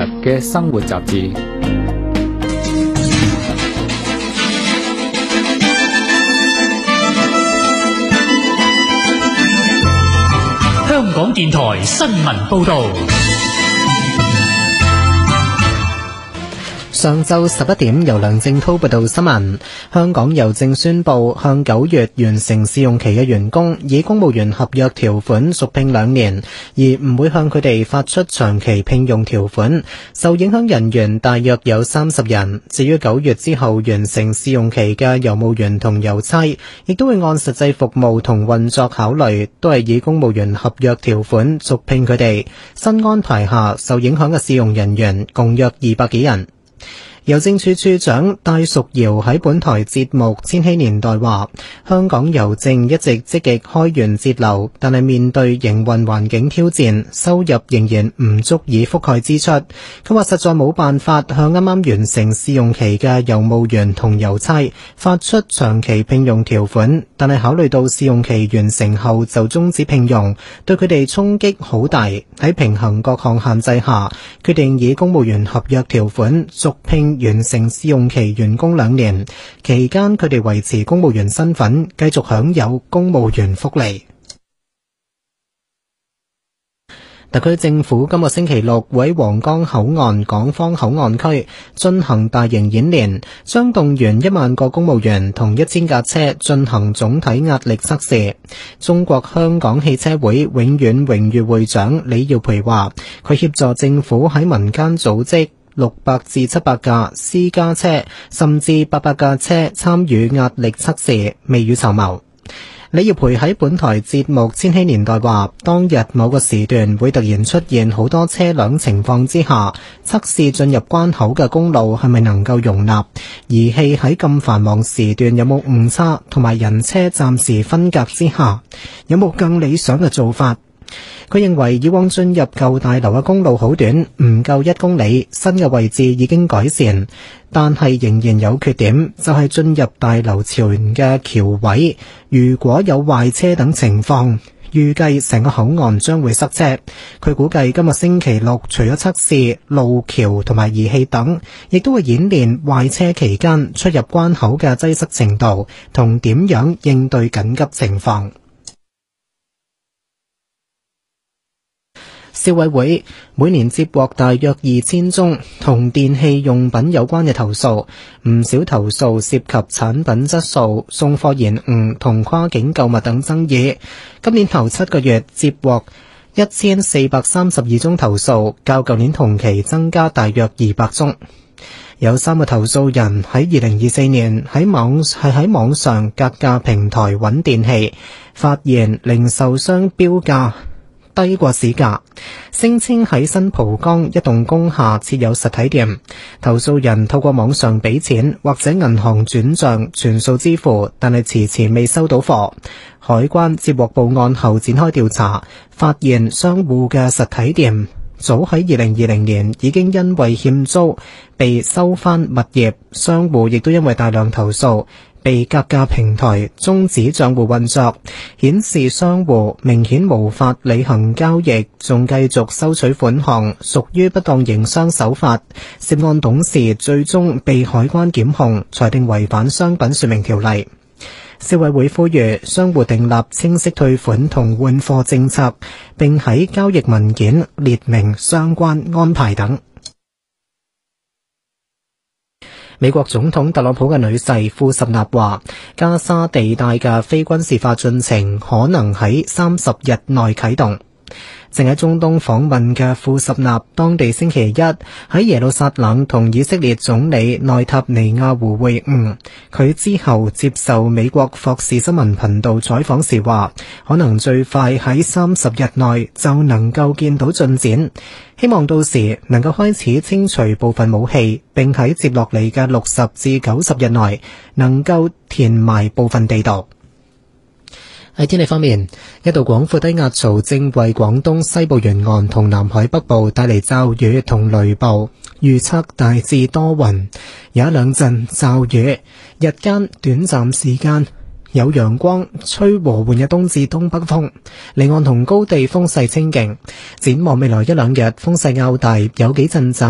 嘅生活雜誌。 香港電台新聞報道。 上晝11點，由梁正濤報道新聞。香港郵政宣布，向9月完成試用期嘅員工，以公務員合約條款續聘2年，而唔會向佢哋發出長期聘用條款。受影響人員大約有30人。至於9月之後完成試用期嘅郵務員同郵差，亦都會按實際服務同運作考慮，都係以公務員合約條款續聘佢哋。新安排下，受影響嘅試用人員共約200幾人。郵政處處長戴淑瑤喺本台節目《千禧年代》話，香港郵政一直積極開源節流，但係面對營運環境挑戰，收入仍然唔足以覆蓋支出。佢話實在冇辦法向啱啱完成試用期嘅郵務員同郵差發出長期聘用條款，但係考慮到試用期完成後就終止聘用，對佢哋衝擊好大。喺平衡各項限制下，決定以公務員合約條款續聘完成試用期員工2年，期間佢哋維持公務員身份，繼續享有公務員福利。特區政府今個星期六會喺皇崗口岸港方口岸區進行大型演練，將動員1萬個公務員同1000架車進行總體壓力測試。中國香港汽車會永遠榮譽會長李耀培話，佢協助政府喺民間組織600至700架私家車，甚至800架車參與壓力測試，未雨綢繆。李耀培喺本台節目《千禧年代》話，當日某個時段會突然出現好多車輛情況之下，測試進入關口嘅公路係咪能夠容納儀器喺咁繁忙時段有冇誤差，同埋人車暫時分隔之下有冇更理想嘅做法。佢認為以往進入舊大樓嘅公路好短，唔夠1公里，新嘅位置已經改善，但係仍然有缺點，就係進入大樓前嘅橋位，如果有壞車等情況，預計成個口岸將會塞車。佢估計今個星期六除咗測試路橋同埋儀器等，亦都會演練壞車期間出入關口嘅擠塞程度，同點樣應對緊急情況。消委會每年接獲大約2000宗同電器用品有關嘅投訴，唔少投訴涉及產品質素、送貨延誤同跨境購物等爭議。今年頭7個月接獲1432宗投訴，較舊年同期增加大約200宗。有3個投訴人喺2024年喺網上格價平台揾電器，發現零售商標價低過市價，聲稱喺新蒲崗一棟工廈設有實體店。投訴人透過網上俾錢或者銀行轉賬全數支付，但係遲遲未收到貨。海關接獲報案後展開調查，發現商戶嘅實體店早喺2020年已經因為欠租被收返物業，商戶亦都因為大量投訴被格價平台終止賬戶運作，顯示商戶明顯無法履行交易，仲繼續收取款項，屬於不當營商手法。涉案董事最終被海關檢控，裁定違反商品說明條例。消委會呼籲商戶訂立清晰退款同換貨政策，並喺交易文件列明相關安排等。美國總統特朗普嘅女婿庫什納話，加沙地帶嘅非軍事化進程可能喺30日內啟動。正喺中東訪問嘅庫什納，當地星期一喺耶路撒冷同以色列總理內塔尼亞胡會晤。佢之後接受美國霍士新聞頻道採訪時話，可能最快喺30日內就能夠見到進展，希望到時能夠開始清除部分武器，並喺接落嚟嘅60至90日內能夠填埋部分地道。喺天氣方面，一道廣闊低壓槽正為廣東西部沿岸同南海北部帶嚟驟雨同雷暴，預測大致多雲，有1-2陣驟雨，日間短暫時間有陽光，吹和緩嘅東至東北風，離岸同高地風勢清勁。展望未來1-2日風勢較大，有幾陣驟